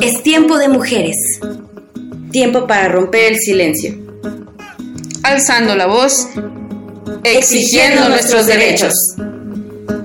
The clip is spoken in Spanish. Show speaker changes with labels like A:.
A: Es tiempo de mujeres.
B: Tiempo para romper el silencio.
C: Alzando la voz,
B: exigiendo nuestros derechos.